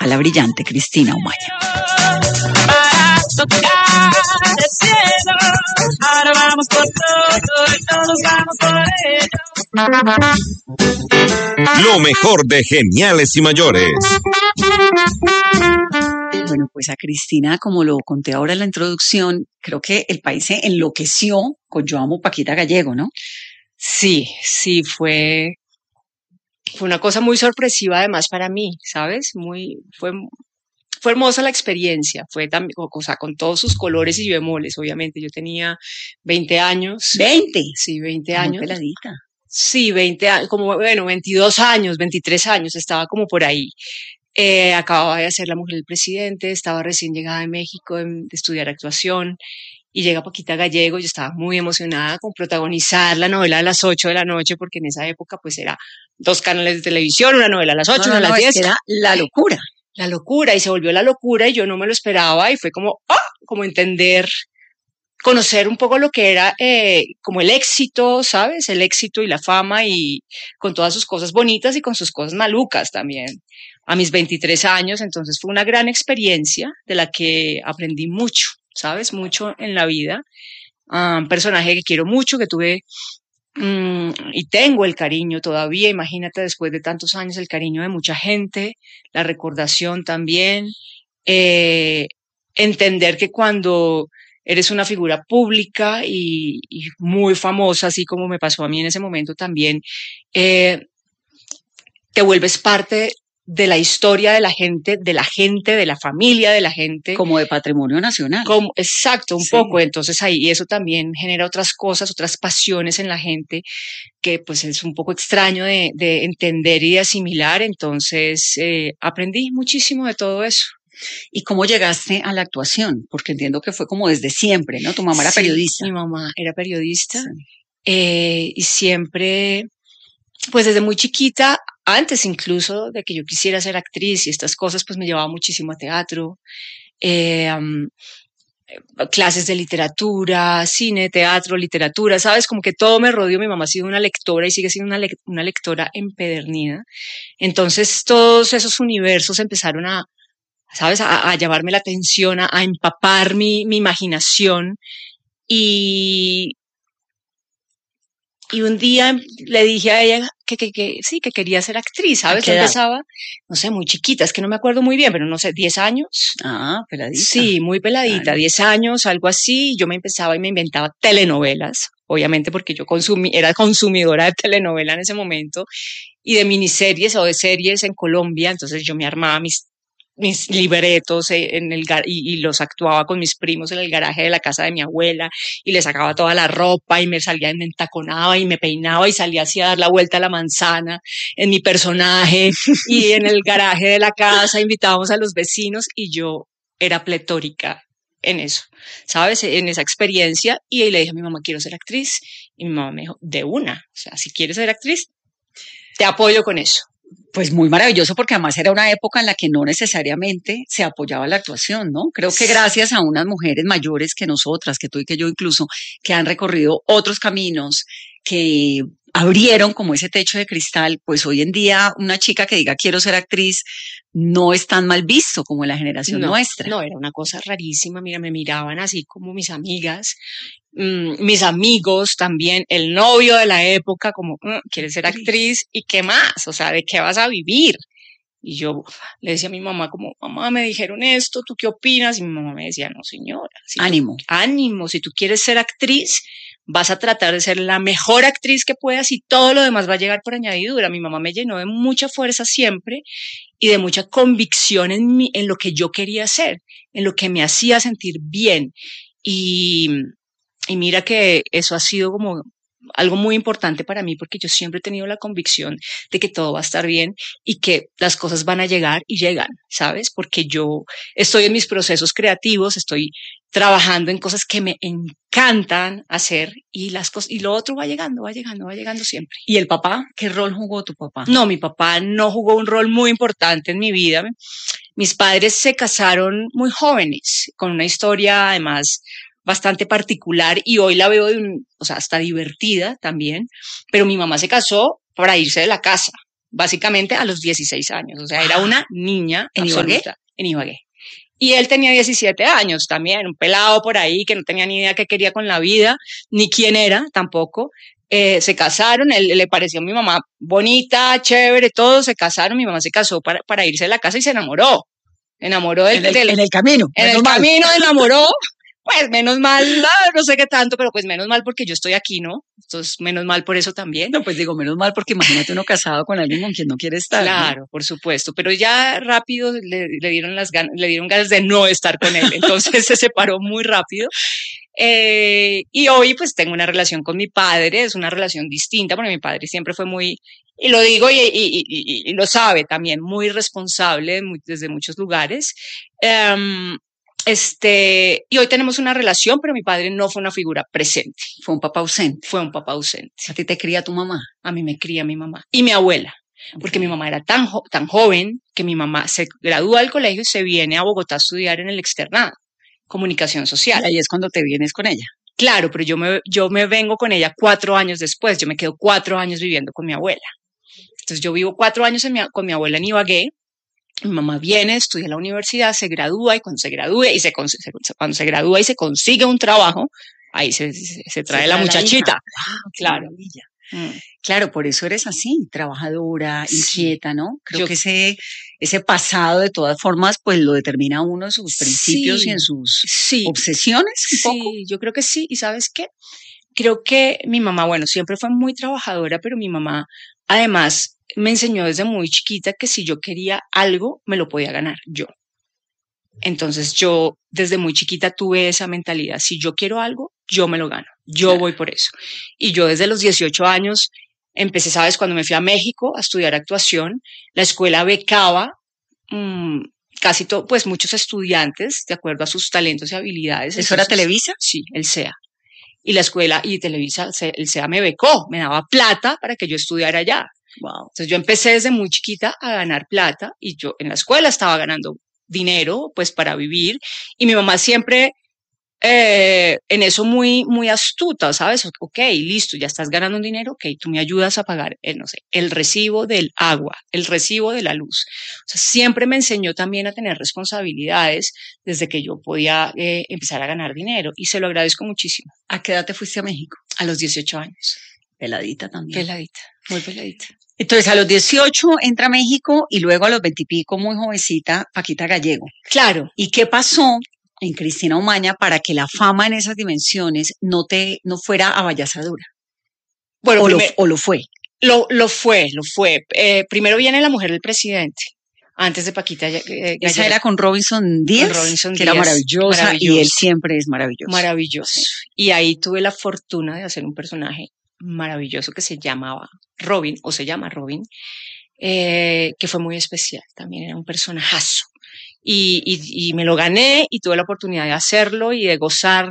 a la brillante Cristina Umaña. Para tocar el cielo, ahora vamos por todo y todos vamos por ello. Lo mejor de Geniales y Mayores. Bueno, pues a Cristina, como lo conté ahora en la introducción, creo que el país se enloqueció con Yo Amo Paquita Gallego, ¿no? Sí, fue una cosa muy sorpresiva además para mí, ¿sabes? Fue hermosa la experiencia, fue también, o sea, con todos sus colores y bemoles, obviamente. Yo tenía 20 años. ¿20? Sí, 20 Muy años. peladita. Sí, 20 años, como, bueno, 22 años, 23 años, estaba como por ahí. Acababa de ser la mujer del presidente, estaba recién llegada de México de estudiar actuación, y llega Paquita Gallego. Yo estaba muy emocionada con protagonizar la novela a las 8 de la noche, porque en esa época pues era 2 canales de televisión, una novela a las 8, una a las 10. Era la locura. La locura, y se volvió la locura, y yo no me lo esperaba, y fue como, como entender, conocer un poco lo que era como el éxito, ¿sabes? El éxito y la fama, y con todas sus cosas bonitas y con sus cosas malucas también, a mis 23 años. Entonces fue una gran experiencia de la que aprendí mucho, ¿sabes? Mucho en la vida. Un personaje que quiero mucho, que tuve y tengo el cariño todavía, imagínate, después de tantos años, el cariño de mucha gente, la recordación también, entender que cuando eres una figura pública y muy famosa, así como me pasó a mí en ese momento también, te vuelves parte de la historia de la gente, de la familia de la gente. Como de patrimonio nacional. Exacto, un poco. Entonces ahí eso también genera otras cosas, otras pasiones en la gente, que pues es un poco extraño de entender y de asimilar. Entonces aprendí muchísimo de todo eso. ¿Y cómo llegaste a la actuación? Porque entiendo que fue como desde siempre, ¿no? Tu mamá era periodista. Mi mamá era periodista, y siempre, pues desde muy chiquita, antes incluso de que yo quisiera ser actriz y estas cosas, pues me llevaba muchísimo a teatro, clases de literatura, cine, teatro, literatura, ¿sabes? Como que todo me rodeó. Mi mamá ha sido una lectora y sigue siendo una lectora empedernida. Entonces todos esos universos empezaron a, ¿sabes? A llamarme la atención, a empapar mi imaginación. Y un día le dije a ella que sí, que quería ser actriz, ¿sabes? Yo empezaba, no sé, muy chiquita, es que no me acuerdo muy bien, pero no sé, 10 años. Peladita. Sí, muy peladita, claro. 10 años, algo así. Yo me empezaba y me inventaba telenovelas, obviamente porque yo era consumidora de telenovela en ese momento, y de miniseries o de series en Colombia. Entonces yo me armaba mis libretos y los actuaba con mis primos en el garaje de la casa de mi abuela, y le sacaba toda la ropa y me salía, me entaconaba y me peinaba y salía así a dar la vuelta a la manzana en mi personaje, y en el garaje de la casa invitábamos a los vecinos, y yo era pletórica en eso, ¿sabes? En esa experiencia. Y ahí le dije a mi mamá, quiero ser actriz, y mi mamá me dijo, de una, o sea, si quieres ser actriz, te apoyo con eso. Pues muy maravilloso, porque además era una época en la que no necesariamente se apoyaba la actuación, ¿no? Creo que gracias a unas mujeres mayores que nosotras, que tú y que yo incluso, que han recorrido otros caminos, que abrieron como ese techo de cristal, pues hoy en día una chica que diga quiero ser actriz no es tan mal visto como en la generación nuestra. No, era una cosa rarísima. Mira, me miraban así como mis amigas, mis amigos también, el novio de la época, como, ¿quieres ser actriz? ¿Y qué más? O sea, ¿de qué vas a vivir? Y yo le decía a mi mamá como, mamá, me dijeron esto, ¿tú qué opinas? Y mi mamá me decía, no, señora. Ánimo. Ánimo, si tú quieres ser actriz, vas a tratar de ser la mejor actriz que puedas, y todo lo demás va a llegar por añadidura. Mi mamá me llenó de mucha fuerza siempre y de mucha convicción en lo que yo quería hacer, en lo que me hacía sentir bien. Y mira que eso ha sido como algo muy importante para mí, porque yo siempre he tenido la convicción de que todo va a estar bien y que las cosas van a llegar, y llegan, ¿sabes? Porque yo estoy en mis procesos creativos, estoy trabajando en cosas que me encantan hacer, y las cosas, y lo otro va llegando siempre. ¿Y el papá? ¿Qué rol jugó tu papá? No, mi papá no jugó un rol muy importante en mi vida. Mis padres se casaron muy jóvenes, con una historia además bastante particular, y hoy la veo o sea, hasta divertida también, pero mi mamá se casó para irse de la casa. básicamente a los 16 años. O sea, era una niña ¿En Ibagué? absoluta en Ibagué. Y él tenía 17 años también, un pelado por ahí que no tenía ni idea qué quería con la vida, ni quién era tampoco. Se casaron, él le pareció a mi mamá bonita, chévere, todo, se casaron, mi mamá se casó para irse de la casa y se enamoró. Enamoró En el camino. en el menos mal. camino enamoró, pues menos mal, no sé qué tanto, pero pues menos mal porque yo estoy aquí, ¿no? Entonces, menos mal por eso también. No, pues digo, menos mal, porque imagínate uno casado con alguien con quien no quiere estar. Claro, ¿no? por supuesto, pero ya rápido le dieron ganas de no estar con él, entonces se separó muy rápido. Y hoy pues tengo una relación con mi padre, es una relación distinta, porque mi padre siempre fue muy, y lo digo y lo sabe también, muy responsable desde muchos lugares. Y hoy tenemos una relación, pero mi padre no fue una figura presente, Fue un papá ausente. fue un papá ausente. A ti te cría tu mamá. A mí me cría mi mamá y mi abuela, porque mi mamá era tan joven que mi mamá se gradúa del colegio y se viene a Bogotá a estudiar en el externado, comunicación social. Y ahí es cuando te vienes con ella. Claro, pero yo me vengo con ella 4 años después, yo me quedo 4 años viviendo con mi abuela. Entonces yo vivo 4 años con mi abuela en Ibagué. Mi mamá viene, estudia en la universidad, se gradúa y cuando se gradúe cuando se gradúa y se consigue un trabajo, ahí se trae la muchachita. Wow, Claro. Mm. Claro, por eso eres así, trabajadora, Sí. inquieta, ¿no? Creo Yo- que ese pasado, de todas formas, pues lo determina uno en sus principios Sí. y en sus Sí, obsesiones, un poco. sí, yo creo que sí. ¿Y sabes qué? Creo que mi mamá, bueno, siempre fue muy trabajadora, pero mi mamá además me enseñó desde muy chiquita que si yo quería algo, me lo podía ganar yo. Entonces yo desde muy chiquita tuve esa mentalidad, si yo quiero algo, yo me lo gano, yo Claro. voy por eso. Y yo desde los 18 años empecé, ¿sabes? Cuando me fui a México a estudiar actuación, la escuela becaba casi todo, pues muchos estudiantes de acuerdo a sus talentos y habilidades. ¿Eso era Entonces, Televisa? Sí, el SEA. Y la escuela y Televisa, el SEA me becó, me daba plata para que yo estudiara allá. Wow. Entonces yo empecé desde muy chiquita a ganar plata y yo en la escuela estaba ganando dinero pues para vivir y mi mamá siempre en eso muy, muy astuta, ¿sabes? Ok, listo, ya estás ganando un dinero, ok, tú me ayudas a pagar, no sé, el recibo del agua, el recibo de la luz. O sea, siempre me enseñó también a tener responsabilidades desde que yo podía empezar a ganar dinero y se lo agradezco muchísimo. ¿A qué edad te fuiste a México? A los 18 años, Peladita también. peladita, muy peladita. Entonces, a los 18 entra a México y luego a los 20 y pico, muy jovencita, Paquita Gallego. Claro, ¿Y qué pasó en Cristina Umaña para que la fama en esas dimensiones no fuera abayazadora? bueno, ¿O lo fue? Lo fue. Primero viene La mujer del presidente, antes de Paquita Esa Gallego. era con Robinson Díaz, Con Robinson que era Díaz, maravillosa, y maravilloso. él siempre es maravilloso. Maravilloso. Y ahí tuve la fortuna de hacer un personaje maravilloso que se llamaba Robin, o se llama Robin, que fue muy especial. También era un personajazo. Y me lo gané y tuve la oportunidad de hacerlo y de gozar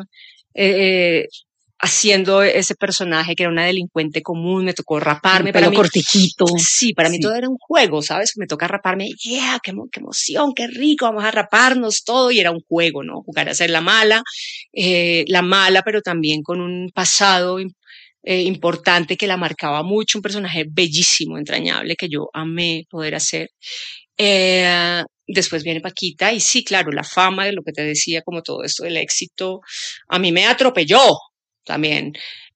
haciendo ese personaje que era una delincuente común. Me tocó raparme. Un pelo para mí, cortiquito. Sí, para mí Sí. todo era un juego, ¿sabes? Me toca raparme, yeah, qué emoción, qué rico, vamos a raparnos todo, y era un juego, ¿no? Jugar a ser la mala, pero también con un pasado importante que la marcaba mucho, un personaje bellísimo, entrañable, que yo amé poder hacer. Después viene Paquita, y sí, claro, la fama de lo que te decía, como todo esto del éxito, a mí me atropelló también.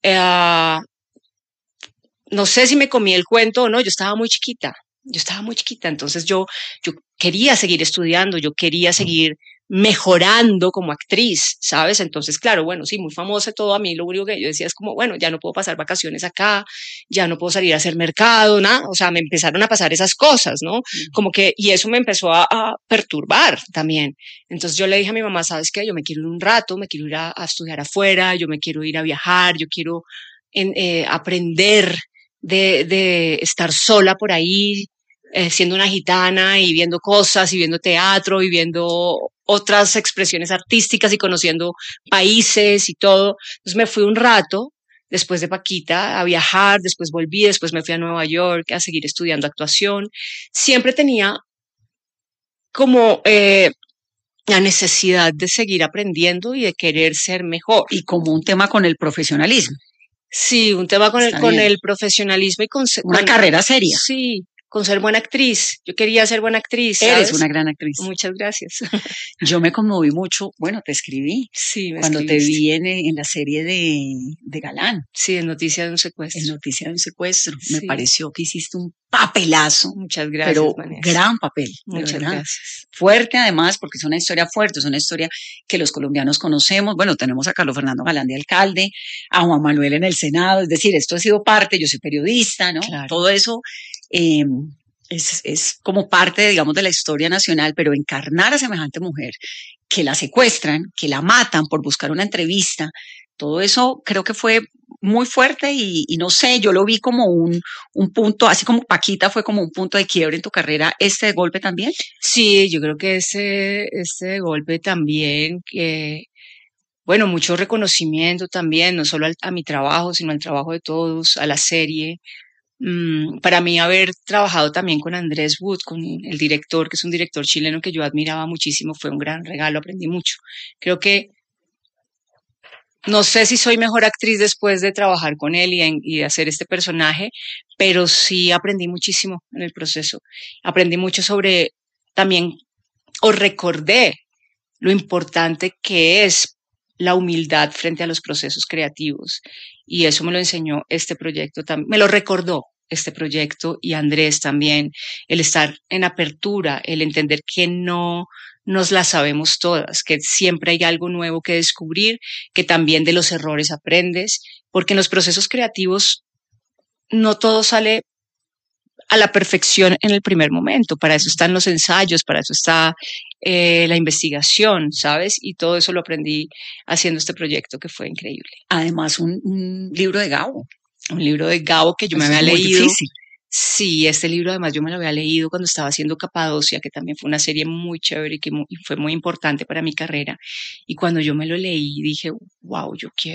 No sé si me comí el cuento o no, yo estaba muy chiquita, entonces yo quería seguir estudiando, yo quería seguir mejorando como actriz, ¿sabes? Entonces, claro, bueno, sí, muy famosa y todo, a mí lo único que yo decía es como, bueno, ya no puedo pasar vacaciones acá, ya no puedo salir a hacer mercado, nada, o sea, me empezaron a pasar esas cosas, ¿no? Como que, y eso me empezó a perturbar también. Entonces yo le dije a mi mamá, ¿sabes qué? Yo me quiero ir un rato, me quiero ir a estudiar afuera, yo me quiero ir a viajar, yo quiero aprender de estar sola por ahí, siendo una gitana y viendo cosas y viendo teatro y viendo otras expresiones artísticas y conociendo países y todo. Entonces me fui un rato después de Paquita a viajar, después volví, después me fui a Nueva York a seguir estudiando actuación. Siempre tenía como la necesidad de seguir aprendiendo y de querer ser mejor. Y como un tema con el profesionalismo. Sí, un tema con Está con bien. el profesionalismo y Una carrera seria. Sí, con ser buena actriz. Yo quería ser buena actriz, Eres ¿sabes? una gran actriz. Muchas gracias. Yo me conmoví mucho, bueno, te escribí Sí, me cuando te escribiste. vi en la serie de Galán, Sí, es noticia de un en secuestro. Noticia de un secuestro. Me Sí. pareció que hiciste un papelazo, Muchas gracias, pero Vanessa. gran papel, de Muchas verdad. gracias. Fuerte además, porque es una historia fuerte, es una historia que los colombianos conocemos. Bueno, tenemos a Carlos Fernando Galán de alcalde, a Juan Manuel en el Senado, es decir, esto ha sido parte, yo soy periodista, ¿no? Claro. Todo eso eh, es como parte, digamos, de la historia nacional, pero encarnar a semejante mujer, que la secuestran, que la matan por buscar una entrevista, todo eso creo que fue muy fuerte y no sé, yo lo vi como un punto, así como Paquita fue como un punto de quiebre en tu carrera, este golpe también. Sí, yo creo que ese golpe también, que, bueno, mucho reconocimiento también, no solo a mi trabajo, sino al trabajo de todos, a la serie. Para mí haber trabajado también con Andrés Wood, con el director, que es un director chileno que yo admiraba muchísimo, fue un gran regalo, aprendí mucho. Creo que no sé si soy mejor actriz después de trabajar con él y de hacer este personaje, pero sí aprendí muchísimo en el proceso. Aprendí mucho sobre también, o recordé lo importante que es la humildad frente a los procesos creativos. Y eso me lo enseñó este proyecto también, me lo recordó este proyecto y Andrés también, el estar en apertura, el entender que no nos la sabemos todas, que siempre hay algo nuevo que descubrir, que también de los errores aprendes, porque en los procesos creativos no todo sale a la perfección en el primer momento. Para eso están los ensayos, para eso está la investigación, ¿sabes? Y todo eso lo aprendí haciendo este proyecto que fue increíble. Además, un libro de Gabo. Un libro de Gabo que yo me había Es muy leído. difícil. Sí, este libro además yo me lo había leído cuando estaba haciendo Capadocia, que también fue una serie muy chévere y que y fue muy importante para mi carrera. Y cuando yo me lo leí dije, wow,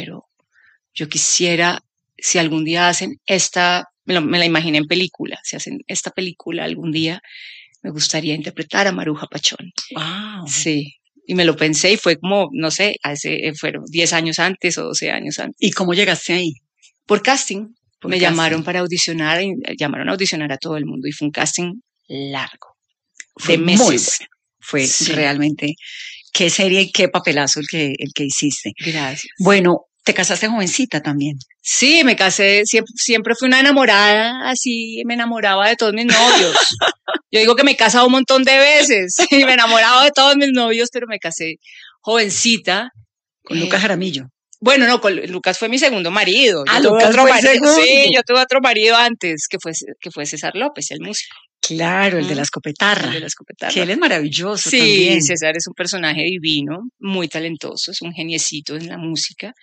yo quisiera, si algún día hacen me la imaginé en película, si hacen esta película algún día, me gustaría interpretar a Maruja Pachón. Wow. Sí, y me lo pensé y fue como, no sé, fueron 10 años antes o 12 años antes. ¿Y cómo llegaste ahí? Por casting. Me casting. llamaron para audicionar, llamaron a audicionar a todo el mundo y fue un casting largo, Fue de meses. muy bueno. Fue Sí. realmente, qué serie y qué papelazo el que hiciste. Gracias. Bueno, te casaste jovencita también. Sí, me casé, siempre fui una enamorada, así me enamoraba de todos mis novios. Yo digo que me he casado un montón de veces y me enamoraba de todos mis novios, pero me casé jovencita. Con Lucas Jaramillo. Bueno, no, Lucas fue mi segundo marido. Ah, Yo tuve Lucas otro fue el marido. segundo. Sí, yo tuve otro marido antes, que fue César López, el músico. Claro, el de la escopetarra. El de la escopetarra. Que él es maravilloso Sí, también. César es un personaje divino, muy talentoso, es un geniecito en la música.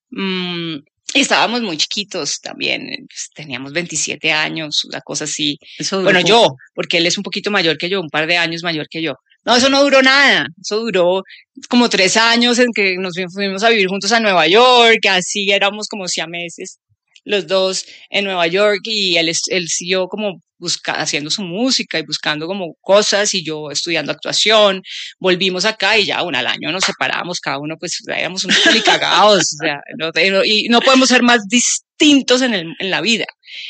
Y estábamos muy chiquitos también, pues, teníamos 27 años, una cosa así. Eso duró Bueno, poco. yo, porque él es un poquito mayor que yo, un par de años mayor que yo. No, eso no duró nada, eso duró como 3 años en que nos fuimos a vivir juntos a Nueva York, así éramos como siameses los dos en Nueva York y él siguió como haciendo su música y buscando como cosas y yo estudiando actuación. Volvimos acá y ya al año nos separamos, cada uno pues éramos unos culicagados, o sea, y no podemos ser más distintos en la vida.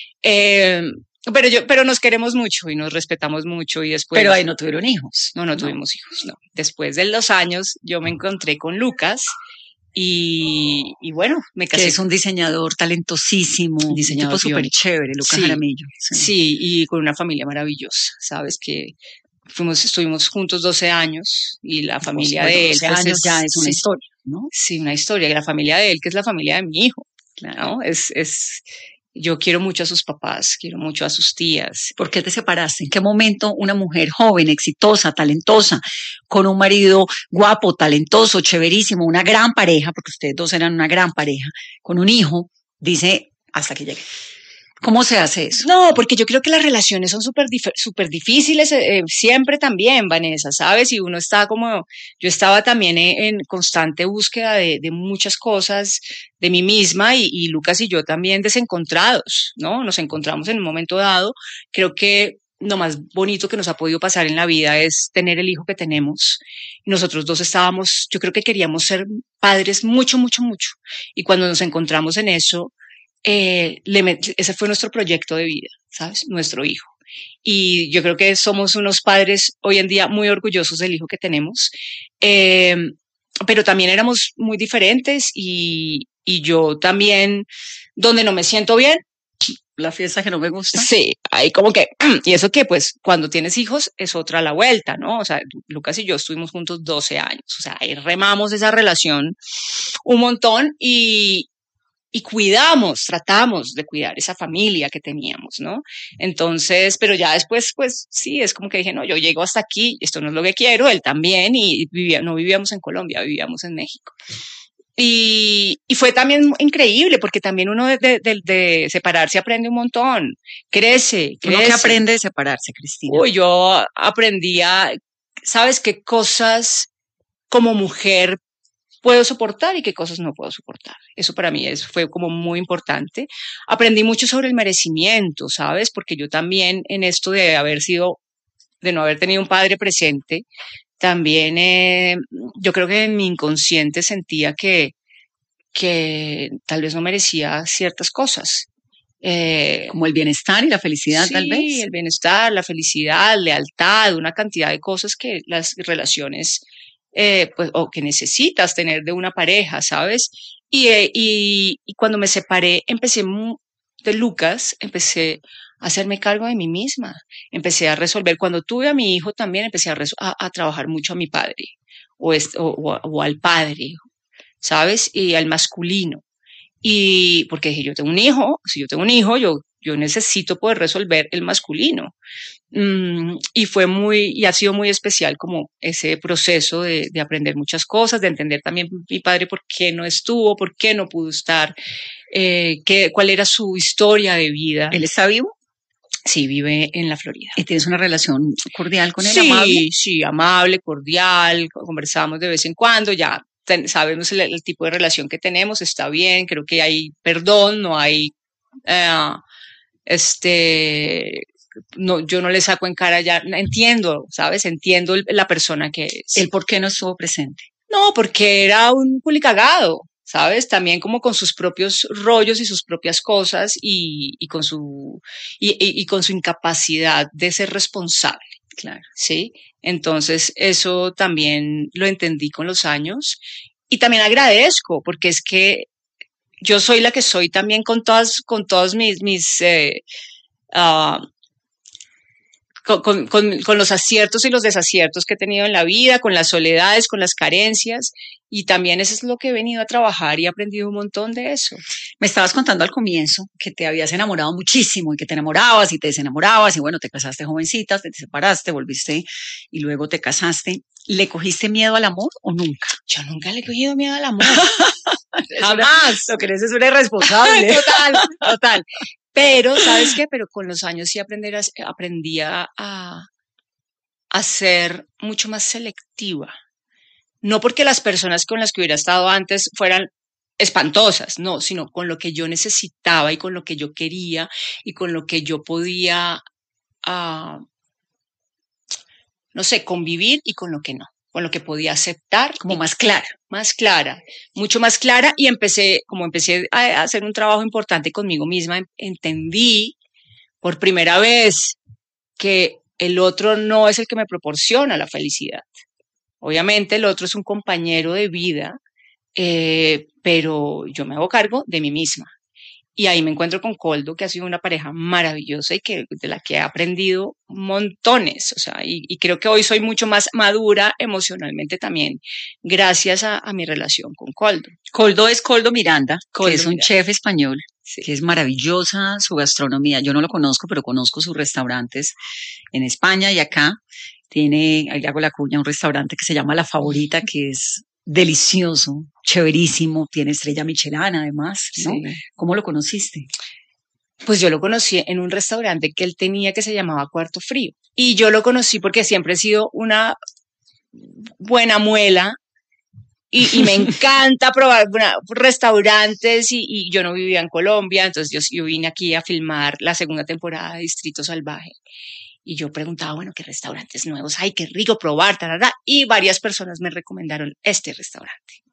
Pero nos queremos mucho y nos respetamos mucho y después... Pero ahí no tuvieron hijos. No tuvimos hijos, no. Después de los años yo me encontré con Lucas y bueno, me casé. Que es un diseñador talentosísimo, un tipo súper chévere, Lucas Jaramillo. Sí, y con una familia maravillosa, ¿sabes? Que estuvimos juntos 12 años y la familia de él... 12 años ya es una historia, ¿no? Sí, una historia. Y la familia de él, que es la familia de mi hijo, ¿no? Yo quiero mucho a sus papás, quiero mucho a sus tías. ¿Por qué te separaste? ¿En qué momento una mujer joven, exitosa, talentosa, con un marido guapo, talentoso, chéverísimo, una gran pareja, porque ustedes dos eran una gran pareja, con un hijo, dice, hasta que llegue? ¿Cómo se hace eso? No, porque yo creo que las relaciones son súper difíciles, siempre también, Vanessa, ¿sabes? Y uno está yo estaba también en constante búsqueda de muchas cosas de mí misma y Lucas y yo también desencontrados, ¿no? Nos encontramos en un momento dado. Creo que lo más bonito que nos ha podido pasar en la vida es tener el hijo que tenemos. Nosotros dos yo creo que queríamos ser padres mucho, mucho, mucho. Y cuando nos encontramos en eso, ese fue nuestro proyecto de vida, ¿sabes? Nuestro hijo. Y yo creo que somos unos padres hoy en día muy orgullosos del hijo que tenemos. Eh, pero también éramos muy diferentes y yo también, donde no me siento bien, La fiesta que no me gusta. sí, ahí como que, y eso que pues cuando tienes hijos es otra la vuelta, ¿no? O sea, Lucas y yo estuvimos juntos 12 años, o sea, ahí remamos esa relación un montón y cuidamos, tratamos de cuidar esa familia que teníamos, ¿no? Entonces, pero ya después, pues sí, es como que dije, no, yo llego hasta aquí, esto no es lo que quiero, él también, y no vivíamos en Colombia, vivíamos en México. Y fue también increíble, porque también uno de separarse aprende un montón, crece. Uno que aprende de separarse, Cristina. Uy, yo aprendía, ¿sabes qué cosas como mujer puedo soportar y qué cosas no puedo soportar? Eso para mí fue como muy importante. Aprendí mucho sobre el merecimiento, ¿sabes? Porque yo también en esto de no haber tenido un padre presente, también yo creo que en mi inconsciente sentía que tal vez no merecía ciertas cosas. Como el bienestar y la felicidad, sí, tal vez. El bienestar, la felicidad, lealtad, una cantidad de cosas que las relaciones, pues, o que necesitas tener de una pareja, ¿sabes? Y cuando me separé, de Lucas, empecé a hacerme cargo de mí misma, empecé a resolver. Cuando tuve a mi hijo también empecé a trabajar mucho a mi padre o al padre, ¿sabes? Y al masculino. Y porque dije, yo tengo un hijo, si yo tengo un hijo, yo necesito poder resolver el masculino. Y ha sido muy especial como ese proceso de aprender muchas cosas, de entender también mi padre por qué no estuvo, por qué no pudo estar, cuál era su historia de vida. ¿Él está vivo? Sí, vive en la Florida. ¿Y tienes una relación cordial con él, Sí, amable? sí, amable, cordial, conversamos de vez en cuando, ya sabemos el tipo de relación que tenemos, está bien, creo que hay perdón, no hay, eh, no, yo no le saco en cara ya, entiendo, ¿sabes? Entiendo la persona que es. ¿El por qué no estuvo presente? No, porque era un culicagado, ¿sabes? También como con sus propios rollos y sus propias cosas y con su incapacidad de ser responsable. Claro. ¿Sí? Entonces, eso también lo entendí con los años y también agradezco porque es que yo soy la que soy también con todos mis con los aciertos y los desaciertos que he tenido en la vida, con las soledades, con las carencias, y también eso es lo que he venido a trabajar y he aprendido un montón de eso. Me estabas contando al comienzo que te habías enamorado muchísimo y que te enamorabas y te desenamorabas y bueno, te casaste jovencita, te separaste, volviste y luego te casaste. ¿Le cogiste miedo al amor o nunca? Yo nunca le he cogido miedo al amor. Jamás. Lo que eres es una irresponsable. Total. Pero, ¿sabes qué? Pero con los años sí aprendí a ser mucho más selectiva. No porque las personas con las que hubiera estado antes fueran espantosas, no, sino con lo que yo necesitaba y con lo que yo quería y con lo que yo podía, no sé, convivir y con lo que no, con lo que podía aceptar. Como más clara. Más clara, mucho más clara y empecé a hacer un trabajo importante conmigo misma, entendí por primera vez que el otro no es el que me proporciona la felicidad. Obviamente el otro es un compañero de vida, pero yo me hago cargo de mí misma. Y ahí me encuentro con Coldo, que ha sido una pareja maravillosa y de la que he aprendido montones. O sea, y creo que hoy soy mucho más madura emocionalmente también, gracias a mi relación con Coldo. Coldo es Coldo Miranda, que es un Miranda. chef español, Sí. que es maravillosa su gastronomía. Yo no lo conozco, pero conozco sus restaurantes en España y acá. Ahí le hago la cuña, un restaurante que se llama La Favorita, que es delicioso, chéverísimo, tiene estrella Michelin además, ¿no? Sí. ¿Cómo lo conociste? Pues yo lo conocí en un restaurante que él tenía que se llamaba Cuarto Frío. Y yo lo conocí porque siempre he sido una buena muela y me encanta probar restaurantes y yo no vivía en Colombia, entonces yo vine aquí a filmar la segunda temporada de Distrito Salvaje. Y yo preguntaba, bueno, ¿qué restaurantes nuevos hay? Qué rico probar, tarara. Y varias personas me recomendaron este restaurante.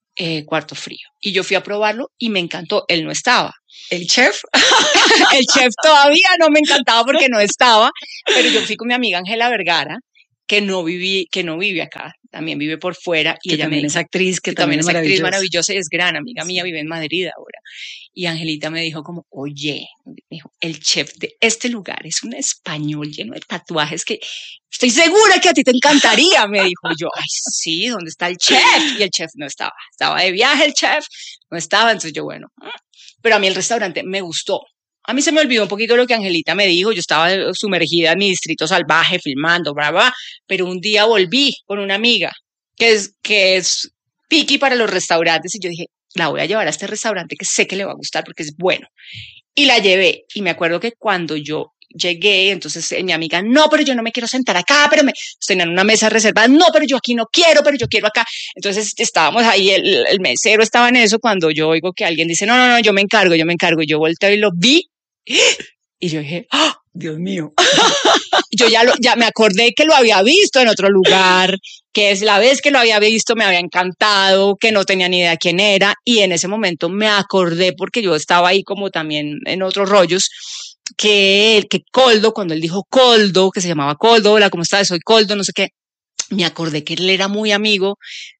Cuarto Frío. Y yo fui a probarlo y me encantó. Él no estaba. ¿El chef? El chef todavía no me encantaba porque no estaba, pero yo fui con mi amiga Ángela Vergara, que no vive acá, también vive por fuera, y que ella también me es actriz, que también es actriz maravillosa. maravillosa y es gran amiga mía, vive en Madrid ahora. Y Angelita me dijo como, oye, me dijo, el chef de este lugar es un español lleno de tatuajes que estoy segura que a ti te encantaría, me dijo. Yo, ay, sí, ¿dónde está el chef? Y el chef no estaba de viaje el chef, no estaba, entonces yo, bueno, pero a mí el restaurante me gustó. A mí se me olvidó un poquito lo que Angelita me dijo, yo estaba sumergida en mi distrito salvaje, filmando, bla, bla, pero un día volví con una amiga que es picky para los restaurantes y yo dije, la voy a llevar a este restaurante que sé que le va a gustar porque es bueno. Y la llevé y me acuerdo que cuando yo llegué, entonces mi amiga, no, pero yo no me quiero sentar acá, pero tenían una mesa reservada, no, pero yo aquí no quiero, pero yo quiero acá. Entonces estábamos ahí, el mesero estaba en eso cuando yo oigo que alguien dice, no, yo me encargo. Y yo volteo y lo vi y yo dije, ¡oh, Dios mío! Yo ya me acordé que lo había visto en otro lugar, que es la vez que lo había visto me había encantado, que no tenía ni idea quién era, y en ese momento me acordé porque yo estaba ahí como también en otros rollos, que Coldo, cuando él dijo Coldo, que se llamaba Coldo, hola, ¿cómo estás? Soy Coldo, no sé qué, me acordé que él era muy amigo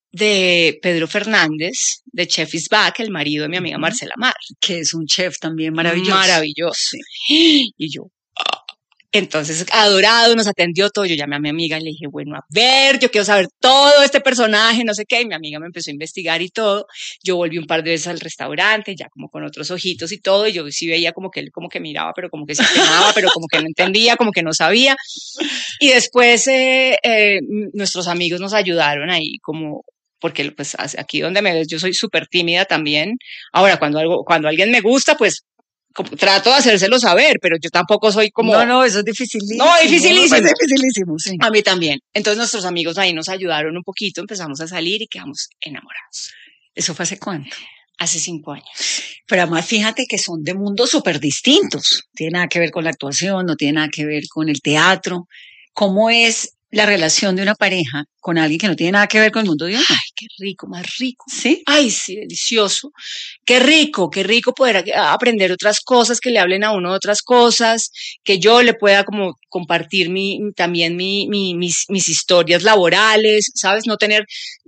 de Pedro Fernández, de Chef is Back, el marido de mi amiga Marcela Mar. Que es un chef también maravilloso. Maravilloso. Sí. Y yo, entonces, adorado, nos atendió todo. Yo llamé a mi amiga y le dije, bueno, a ver, yo quiero saber todo este personaje, no sé qué. Y mi amiga me empezó a investigar y todo. Yo volví un par de veces al restaurante, ya como con otros ojitos y todo. Y yo sí veía como que él como que miraba, pero como que se quemaba, pero como que no entendía, como que no sabía. Y después nuestros amigos nos ayudaron ahí como... Porque pues aquí donde me ves yo soy súper tímida también. Ahora, cuando alguien me gusta, pues trato de hacérselo saber, pero yo tampoco soy como... No, eso es dificilísimo. No, dificilísimo. Es dificilísimo, sí. A mí también. Entonces nuestros amigos ahí nos ayudaron un poquito, empezamos a salir y quedamos enamorados. ¿Eso fue hace cuánto? Hace 5 años. Pero además fíjate que son de mundos súper distintos. No tiene nada que ver con la actuación, no tiene nada que ver con el teatro. ¿Cómo es la relación de una pareja con alguien que no tiene nada que ver con el mundo de uno? Ay, qué rico, más rico. ¿Sí? Ay, sí, delicioso. Qué rico poder aprender otras cosas, que le hablen a uno de otras cosas, que yo le pueda como compartir también mis historias laborales, ¿sabes? No tener,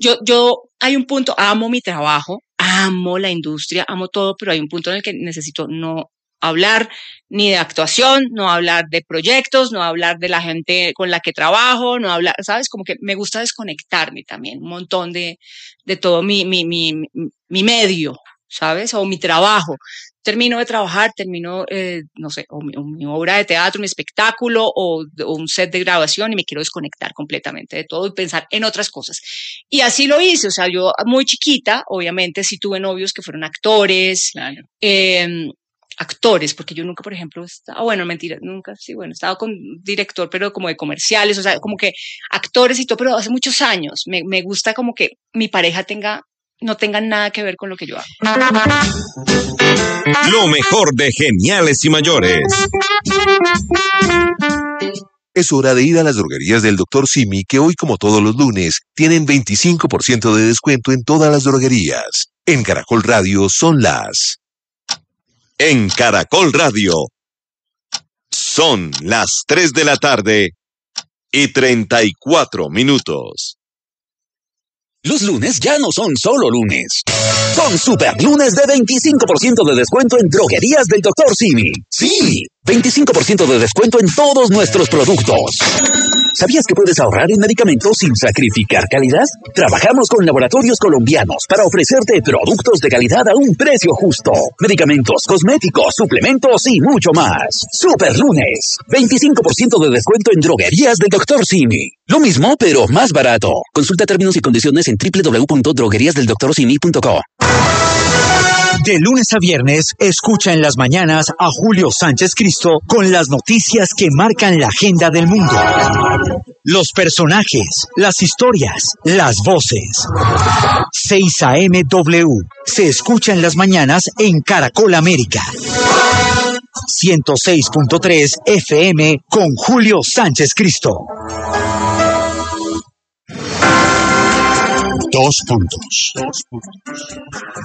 hay un punto, amo mi trabajo, amo la industria, amo todo, pero hay un punto en el que necesito no hablar ni de actuación, no hablar de proyectos, no hablar de la gente con la que trabajo, no hablar, ¿sabes? Como que me gusta desconectarme también un montón de todo mi medio, ¿sabes? O mi trabajo. Termino de trabajar, no sé, o mi obra de teatro, mi espectáculo o un set de grabación y me quiero desconectar completamente de todo y pensar en otras cosas. Y así lo hice, o sea, yo muy chiquita, obviamente sí tuve novios que fueron actores, Claro. Actores, porque yo nunca, por ejemplo, bueno, mentira, nunca, sí, bueno, estaba con director, pero como de comerciales, o sea, como que actores y todo, pero hace muchos años. Me gusta como que mi pareja no tenga nada que ver con lo que yo hago. Lo mejor de Geniales y Mayores. Es hora de ir a las droguerías del Dr. Simi, que hoy, como todos los lunes, tienen 25% de descuento en todas las droguerías. En Caracol Radio son las... En Caracol Radio. Son las 3 de la tarde y 34 minutos. Los lunes ya no son solo lunes. Son super lunes de 25% de descuento en droguerías del Dr. Simi. Sí, 25% de descuento en todos nuestros productos. ¿Sabías que puedes ahorrar en medicamentos sin sacrificar calidad? Trabajamos con laboratorios colombianos para ofrecerte productos de calidad a un precio justo. Medicamentos, cosméticos, suplementos y mucho más. Super lunes, 25% de descuento en droguerías del Dr. Simi. Lo mismo, pero más barato. Consulta términos y condiciones en www.drogueriasdeldoctorsimi.co. De lunes a viernes, escucha en las mañanas a Julio Sánchez Cristo con las noticias que marcan la agenda del mundo. Los personajes, las historias, las voces. 6 a.m. W. Se escucha en las mañanas en Caracol América. 106.3 FM con Julio Sánchez Cristo. 2 puntos.